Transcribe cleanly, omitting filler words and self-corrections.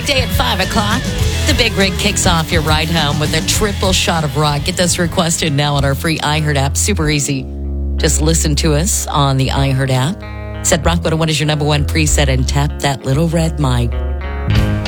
weekday at 5 o'clock. The Big Rig kicks off your ride home with a triple shot of rock. Get this requested now on our free iHeart app. Super easy. Just listen to us on the iHeart app. Set Rock 101 is your number one preset and tap that little red mic.